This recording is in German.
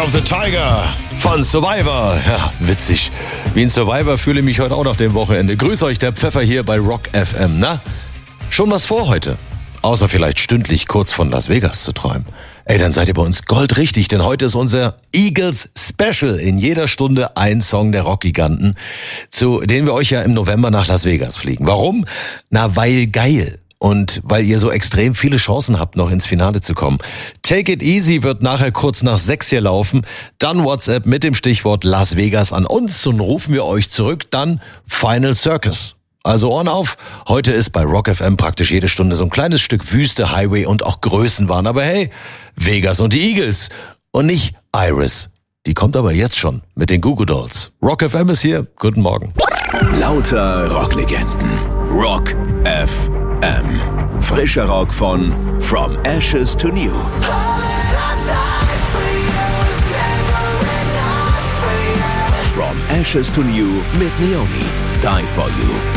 of the Tiger von Survivor. Ja, witzig. Wie ein Survivor fühle ich mich heute auch nach dem Wochenende. Grüß euch, der Pfeffer hier bei Rock FM. Na, schon was vor heute? Außer vielleicht stündlich kurz von Las Vegas zu träumen. Ey, dann seid ihr bei uns goldrichtig, denn heute ist unser Eagles Special. In jeder Stunde ein Song der Rockgiganten, zu denen wir euch ja im November nach Las Vegas fliegen. Warum? Na, weil geil. Und weil ihr so extrem viele Chancen habt, noch ins Finale zu kommen. Take It Easy wird nachher kurz nach 6 hier laufen. Dann WhatsApp mit dem Stichwort Las Vegas an uns und rufen wir euch zurück. Dann Final Circus. Also Ohren auf, heute ist bei Rock FM praktisch jede Stunde so ein kleines Stück Wüste, Highway und auch Größenwahn. Aber hey, Vegas und die Eagles und nicht Iris. Die kommt aber jetzt schon mit den Goo Goo Dolls. Rock FM ist hier, guten Morgen. Lauter Rocklegenden, Rock FM. Frischer Rock von From Ashes to New. From Ashes to New mit Naomi. Die for You.